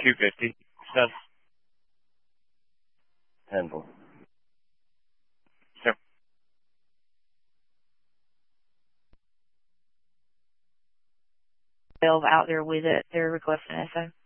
250. Stuff. Handle. Sir. Out there with it. They're requesting SO.